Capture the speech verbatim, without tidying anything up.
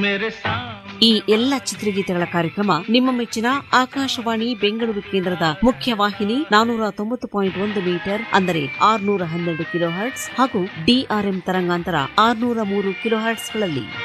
ಈ ಎಲ್ಲ ಚಿತ್ರಗೀತೆಗಳ ಕಾರ್ಯಕ್ರಮ ನಿಮ್ಮ ಮೆಚ್ಚಿನ ಆಕಾಶವಾಣಿ ಬೆಂಗಳೂರು ಕೇಂದ್ರದ ಮುಖ್ಯ ವಾಹಿನಿ ನಾನೂರ ತೊಂಬತ್ತು ಪಾಯಿಂಟ್ ಒಂದು ಮೀಟರ್ ಅಂದರೆ ಆರುನೂರ ಹನ್ನೆರಡು ಕಿಲೋ ಹರ್ಟ್ಸ್ ಹಾಗೂ ಡಿಆರ್ಎಂ ತರಂಗಾಂತರ ಆರುನೂರ ಮೂರು ಕಿಲೋ ಹರ್ಟ್ಸ್ಗಳಲ್ಲಿ